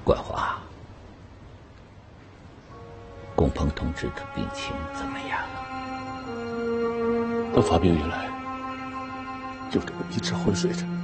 冠华，龚鹏同志的病情怎么样了？ 他发病以来，就这么一直昏睡着。